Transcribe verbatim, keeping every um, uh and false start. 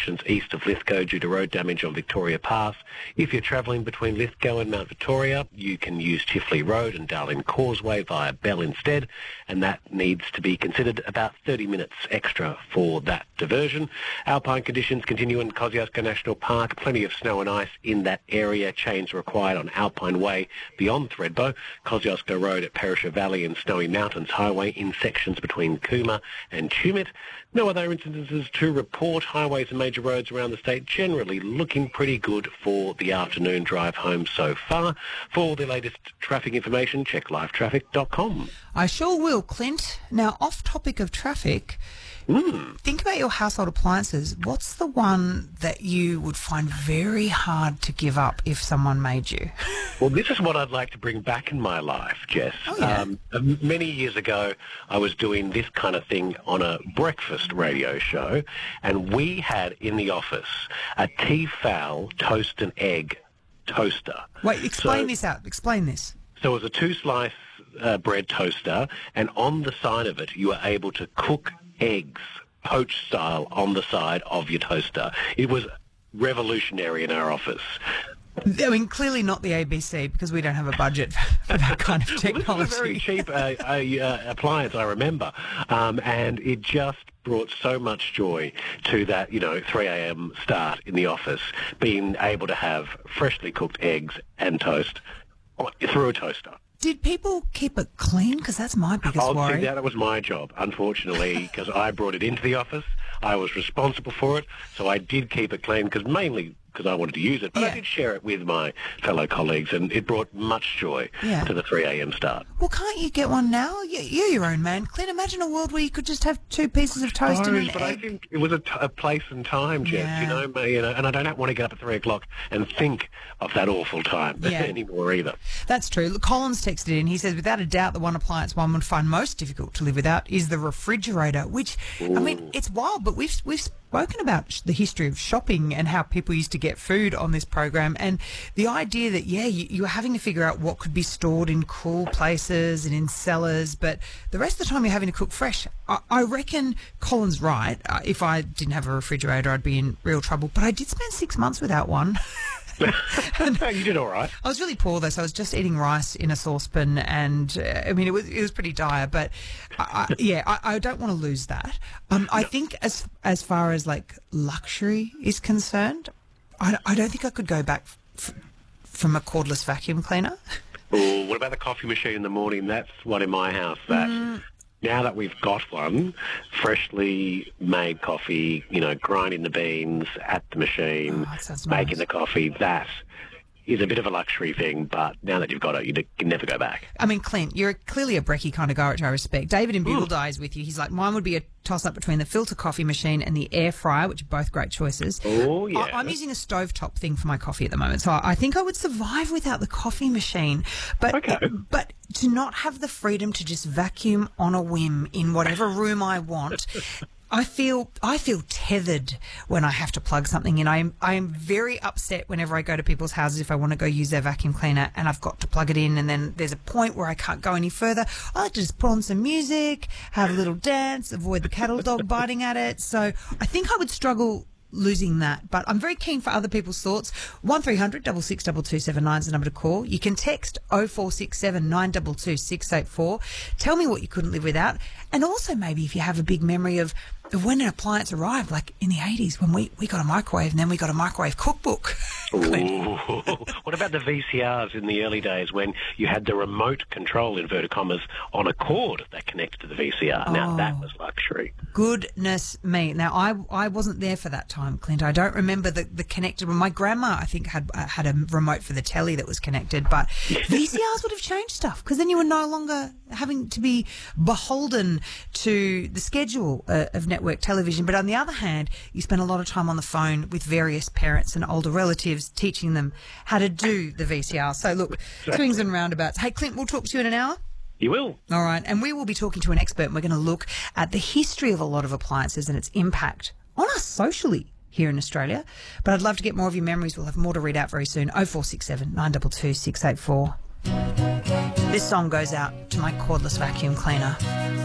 sections east of Lithgow due to road damage on Victoria Pass. If you're travelling between Lithgow and Mount Victoria, you can use Chifley Road and Darling Causeway via Bell instead, and that needs to be considered about thirty minutes extra for that diversion. Alpine conditions continue in Kosciuszko National Park. Plenty of snow and ice in that area. Chains required on Alpine Way beyond Thredbo, Kosciuszko Road at Perisher Valley and Snowy Mountains Highway in sections between Cooma and Tumut. No other incidences to report. Highways and major roads around the state generally looking pretty good for the afternoon drive home so far. For the latest traffic information, check live traffic dot com. I sure will, Clint. Now, off topic of traffic, Mm. think about your household appliances. What's the one that you would find very hard to give up if someone made you? Well, this is what I'd like to bring back in my life, Jess. Oh, yeah. Um, many years ago, I was doing this kind of thing on a breakfast radio show, and we had in the office a T-fowl toast and egg toaster. Wait, explain So- this out. Explain this. So it was a two-slice uh, bread toaster, and on the side of it, you were able to cook eggs, poached style, on the side of your toaster. It was revolutionary in our office. I mean, clearly not the A B C, because we don't have a budget for that kind of Well, technology. this is a very cheap uh, uh, uh, appliance, I remember, um, and it just brought so much joy to that, you know, three a.m. start in the office, being able to have freshly cooked eggs and toast through a toaster. Did people keep it clean? Because that's my biggest I'll worry. see, that was my job, unfortunately, because I brought it into the office. I was responsible for it, so I did keep it clean, because mainly because I wanted to use it, but Yeah. I did share it with my fellow colleagues, and it brought much joy Yeah. to the three a.m. start. Well, can't you get one now? You- You're your own man, Clint. Imagine a world where you could just have two pieces of toast and No, an but I egg. think it was a, t- a place and time, Jess, Yeah. you know, ma- you know, and I don't want to get up at three o'clock and think of that awful time Yeah. anymore either. That's true. Look, Collins texted in. He says, without a doubt, the one appliance one would find most difficult to live without is the refrigerator, which, I mean, it's wild, but we've, we've spoken about sh- the history of shopping and how people used to get food on this program, and the idea that, yeah, you, you were having to figure out what could be stored in cool places and in cellars, but the rest of the time you're having to cook fresh. I, I reckon Colin's right. Uh, if I didn't have a refrigerator, I'd be in real trouble, but I did spend six months without one. You did all right. I was really poor though, so I was just eating rice in a saucepan, and uh, I mean it was it was pretty dire. But I, I, yeah, I, I don't want to lose that. Um, I think as as far as like luxury is concerned, I, I don't think I could go back f- from a cordless vacuum cleaner. Oh, what about the coffee machine in the morning? That's one in my house. That Mm. now that we've got one, freshly made coffee, you know, grinding the beans at the machine, Oh, that sounds making nice. the coffee, that is a bit of a luxury thing, but now that you've got it, you d- can never go back. I mean, Clint, you're clearly a brekkie kind of guy, which I respect. David in Bugledye is with you. He's like, mine would be a toss-up between the filter coffee machine and the air fryer, which are both great choices. Oh, yeah. I, I'm using a stovetop thing for my coffee at the moment, so I, I think I would survive without the coffee machine. But Okay. but to not have the freedom to just vacuum on a whim in whatever room I want. I feel I feel tethered when I have to plug something in. I am I am very upset whenever I go to people's houses if I want to go use their vacuum cleaner and I've got to plug it in, and then there's a point where I can't go any further. I like to just put on some music, have a little dance, avoid the cattle dog biting at it. So I think I would struggle losing that, but I'm very keen for other people's thoughts. One three hundred double six double two seven nine is the number to call. You can text oh four six seven nine two two six eight four. Tell me what you couldn't live without, and also maybe if you have a big memory of, of when an appliance arrived, like in the eighties when we, we got a microwave and then we got a microwave cookbook. Ooh. What about the V C Rs in the early days when you had the remote control, inverted commas, on a cord that connected to the V C R? Now, Oh. that was luxury. Goodness me. Now, I I wasn't there for that time, Clint. I don't remember the, the connected one. My grandma, I think, had uh, had a remote for the telly that was connected, but V C Rs would have changed stuff because then you were no longer having to be beholden to the schedule uh, of network television. But on the other hand, you spend a lot of time on the phone with various parents and older relatives teaching them how to do the V C R. So, look, swings and roundabouts. Hey, Clint, we'll talk to you in an hour. You will. All right, and we will be talking to an expert, and we're going to look at the history of a lot of appliances and its impact on us socially here in Australia. But I'd love to get more of your memories. We'll have more to read out very soon. oh four six seven nine two two six eight four. This song goes out to my cordless vacuum cleaner.